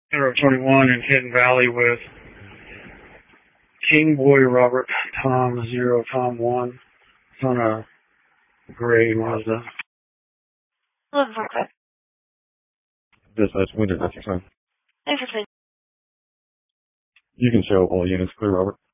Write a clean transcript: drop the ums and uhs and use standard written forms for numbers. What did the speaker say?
021 in Hidden Valley with King Boy Robert Tom 0 Tom 1. It's on a gray Mazda. Dispatch, Winter District 9. Interesting. You can show all units clear, Robert.